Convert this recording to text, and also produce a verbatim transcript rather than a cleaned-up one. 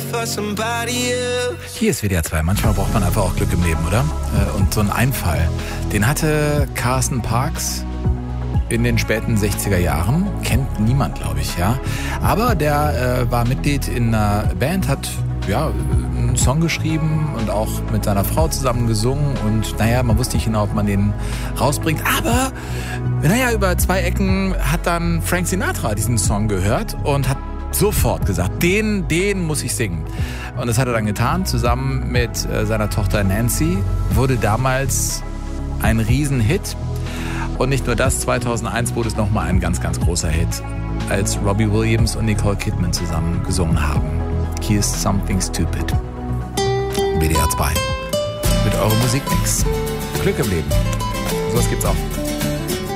for somebody else. Hier ist W D R zwei. Manchmal braucht man einfach auch Glück im Leben, oder? Und so ein Einfall, den hatte Carson Parks in den späten sechziger Jahren. Kennt niemand, glaube ich, ja. Aber der äh, war Mitglied in einer Band, hat ja, einen Song geschrieben und auch mit seiner Frau zusammen gesungen. Und naja, man wusste nicht genau, ob man den rausbringt. Aber naja, über zwei Ecken hat dann Frank Sinatra diesen Song gehört und hat sofort gesagt, den, den muss ich singen. Und das hat er dann getan, zusammen mit äh, seiner Tochter Nancy. Wurde damals ein Riesenhit. Und nicht nur das, zweitausendeins wurde es nochmal ein ganz, ganz großer Hit, als Robbie Williams und Nicole Kidman zusammen gesungen haben. Hier ist Something Stupid. W D R zwei. Mit eurem Musikmix. Glück im Leben. Sowas gibt's auch.